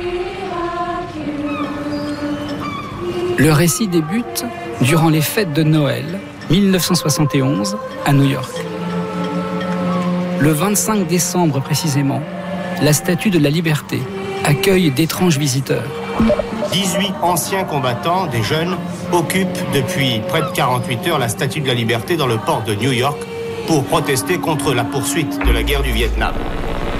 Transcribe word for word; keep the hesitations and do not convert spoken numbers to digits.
Le récit débute durant les fêtes de Noël mille neuf cent soixante et onze à New York. Le vingt-cinq décembre précisément, la Statue de la Liberté accueille d'étranges visiteurs. dix-huit anciens combattants, des jeunes, occupent depuis près de quarante-huit heures la Statue de la Liberté dans le port de New York pour protester contre la poursuite de la guerre du Vietnam.